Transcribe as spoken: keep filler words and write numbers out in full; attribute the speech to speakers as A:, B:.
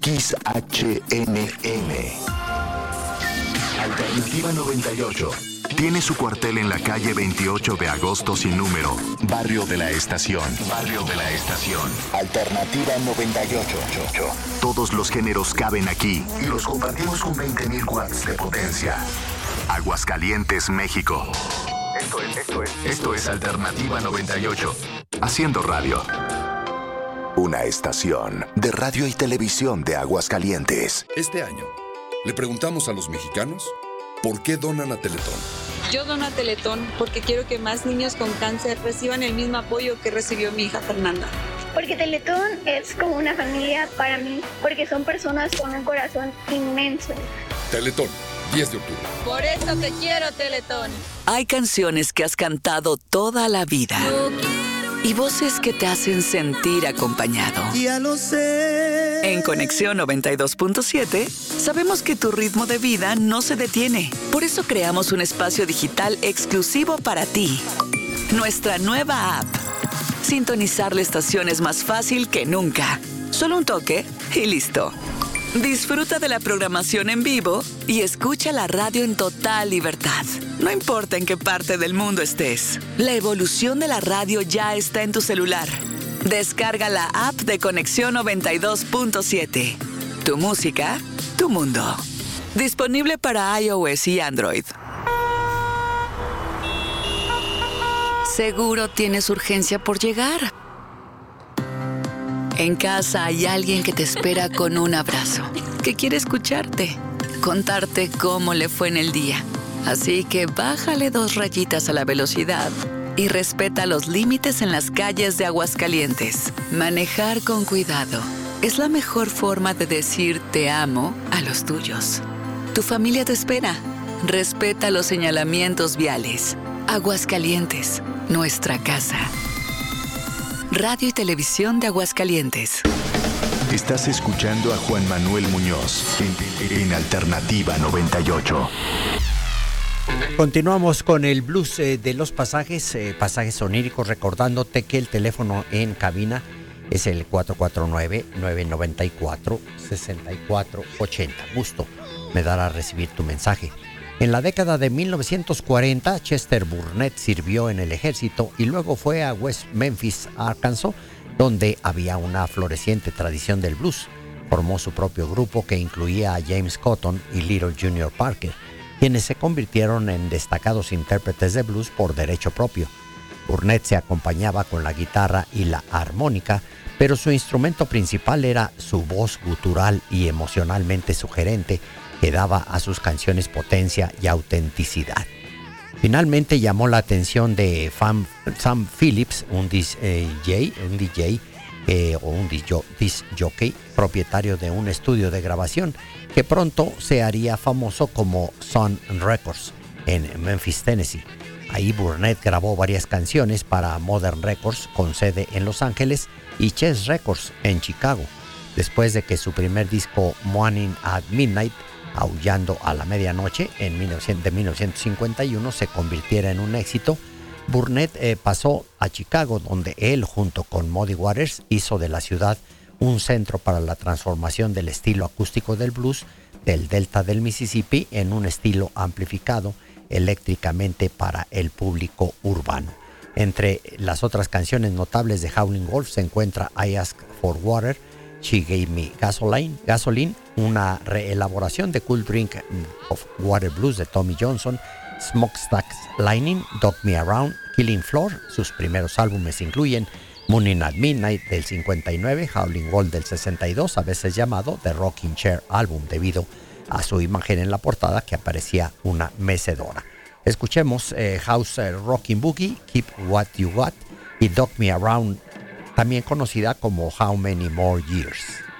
A: X H N M. Alternativa noventa y ocho. Tiene su cuartel en la calle veintiocho de agosto sin número, Barrio de la Estación. Barrio de la Estación. Alternativa noventa y ocho. Todos los géneros caben aquí y los compartimos con veinte mil watts de potencia. Aguascalientes, México. Esto es, esto es, esto es Alternativa noventa y ocho. Haciendo radio. Una estación de radio y televisión de Aguascalientes.
B: Este año, le preguntamos a los mexicanos por qué donan a Teletón.
C: Yo dono a Teletón porque quiero que más niños con cáncer reciban el mismo apoyo que recibió mi hija Fernanda.
D: Porque Teletón es como una familia para mí, porque son personas con un corazón inmenso.
B: Teletón, diez de octubre.
C: Por eso te quiero, Teletón.
E: Hay canciones que has cantado toda la vida y voces que te hacen sentir acompañado.
F: Ya lo sé.
E: En Conexión noventa y dos punto siete sabemos que tu ritmo de vida no se detiene. Por eso creamos un espacio digital exclusivo para ti. Nuestra nueva app. Sintonizar la estación es más fácil que nunca. Solo un toque y listo. Disfruta de la programación en vivo y escucha la radio en total libertad. No importa en qué parte del mundo estés. La evolución de la radio ya está en tu celular. Descarga la app de Conexión noventa y dos punto siete. Tu música, tu mundo. Disponible para iOS y Android. Seguro tienes urgencia por llegar. En casa hay alguien que te espera con un abrazo, que quiere escucharte, contarte cómo le fue en el día. Así que bájale dos rayitas a la velocidad y respeta los límites en las calles de Aguascalientes. Manejar con cuidado es la mejor forma de decir te amo a los tuyos. Tu familia te espera. Respeta los señalamientos viales. Aguascalientes, nuestra casa. Radio y Televisión de Aguascalientes.
A: Estás escuchando a Juan Manuel Muñoz en, en Alternativa noventa y ocho.
G: Continuamos con el blues eh, de los pasajes, eh, pasajes oníricos, recordándote que el teléfono en cabina es el cuatro cuatro nueve, nueve nueve cuatro, seis cuatro ocho cero. Gusto me dará recibir tu mensaje. En la década de mil novecientos cuarenta, Chester Burnett sirvió en el ejército y luego fue a West Memphis, Arkansas, donde había una floreciente tradición del blues. Formó su propio grupo que incluía a James Cotton y Little Junior Parker, quienes se convirtieron en destacados intérpretes de blues por derecho propio. Burnett se acompañaba con la guitarra y la armónica, pero su instrumento principal era su voz gutural y emocionalmente sugerente, que daba a sus canciones potencia y autenticidad. Finalmente llamó la atención de Sam, Sam Phillips, un D J, un D J eh, o un disc jockey, propietario de un estudio de grabación, que pronto se haría famoso como Sun Records en Memphis, Tennessee. Ahí Burnett grabó varias canciones para Modern Records, con sede en Los Ángeles, y Chess Records en Chicago. Después de que su primer disco, Morning at Midnight, Aullando a la Medianoche, en mil novecientos cincuenta y uno, se convirtiera en un éxito, Burnett eh, pasó a Chicago, donde él, junto con Muddy Waters, hizo de la ciudad un centro para la transformación del estilo acústico del blues del delta del Mississippi en un estilo amplificado eléctricamente para el público urbano. Entre las otras canciones notables de Howlin' Wolf se encuentra I Asked for Water, She Gave Me Gasoline, Gasoline, una reelaboración de Cool Drink of Water Blues de Tommy Johnson, Smokestack's Lightning, Dog Me Around, Killing Floor. Sus primeros álbumes incluyen Morning at Midnight del cincuenta y nueve, Howlin' Wolf del sesenta y dos, a veces llamado The Rocking Chair Album debido a su imagen en la portada que aparecía una mecedora. Escuchemos eh, House eh, Rockin' Boogie, Keep What You Got y Dog Me Around, también conocida como How Many More Years.